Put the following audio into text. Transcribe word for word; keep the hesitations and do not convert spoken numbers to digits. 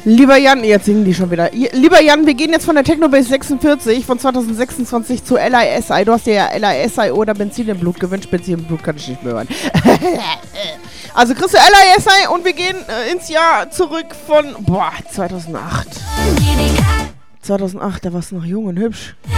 Lieber Jan, jetzt singen die schon wieder. Lieber Jan, wir gehen jetzt von der Technobase sechsundvierzig von zwanzig sechsundzwanzig zu L I S I. Du hast dir ja L I S I oder Benzin im Blut gewünscht. Benzin im Blut kann ich nicht mehr hören. Also kriegst du L I S I und wir gehen äh, ins Jahr zurück von, boah, zweitausendacht. zweitausendacht, da warst du noch jung und hübsch.